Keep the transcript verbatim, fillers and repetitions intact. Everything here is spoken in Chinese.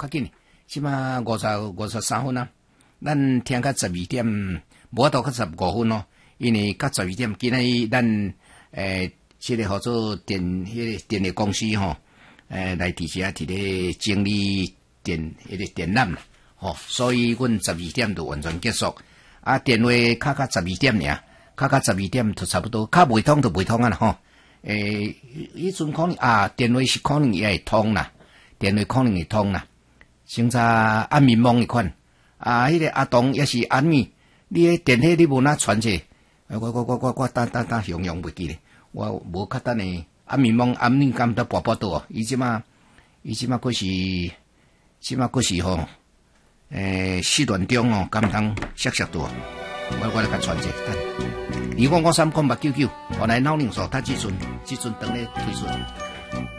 较紧，即马五十五十三分啊，咱听到十二点，无到到十五分咯，因为到十二点，今日咱诶，即、這個合作電迄個電力公司吼，誒來佇遮佇咧整理電迄個電纜啦，吼，所以阮十二點就完全結束，啊，電話卡卡十二點爾，卡卡十二點就差不多，卡未通就未通啊啦，吼。誒，迄陣可能啊，電話是可能也會通啦，電話可能會通啦。像在安民網迄款，啊，迄、那個阿東也是安咪，你迄電話你無哪傳者，我我我我我等等等，用用袂記咧，我無較等誒，安民網安民敢得跋跋倒啊，伊即馬伊即馬佫是，即馬佫是吼，誒，四段中哦，敢通熟熟倒，我我來甲傳者等。二五五三空八九九，我來腦寧所他即陣即陣等咧推出。